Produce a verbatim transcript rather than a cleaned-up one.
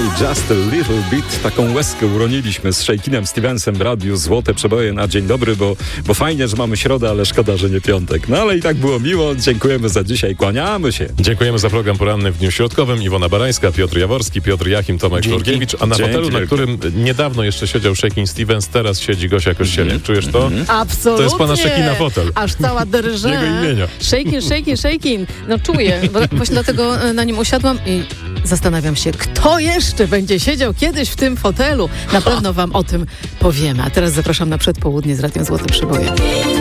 Just a Little Bit. Taką łezkę uroniliśmy z Shake'inem Stevensem w radiu. Złote przeboje na dzień dobry, bo, bo fajnie, że mamy środę, ale szkoda, że nie piątek. No ale i tak było miło. Dziękujemy za dzisiaj. Kłaniamy się. Dziękujemy za program poranny w dniu środkowym. Iwona Barańska, Piotr Jaworski, Piotr Jachim, Tomek Szlorkiewicz. A na Dzięki fotelu, na wielkie. którym niedawno jeszcze siedział Shake'in Stevens, teraz siedzi Gosia Kościelek. Mm-hmm. Czujesz to? Mm-hmm. Absolutnie. To jest pana Shake'ina fotel. Aż cała drże. Jego imienia. Shake'in, shake'in, shake'in. No czuję, bo właśnie dlatego na nim usiadłam i zastanawiam się, kto jeszcze będzie siedział kiedyś w tym fotelu. Na pewno wam o tym powiemy. A teraz zapraszam na przedpołudnie z Radiem Złote Przeboje.